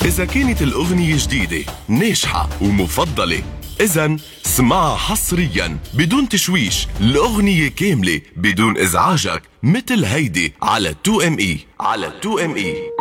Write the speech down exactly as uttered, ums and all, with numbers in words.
إذا كانت الأغنية جديدة ناجحة ومفضلة، إذن اسمعها حصرياً بدون تشويش، الأغنية كاملة بدون إزعاجك، مثل هيدي على تو ام اي على تو ام اي.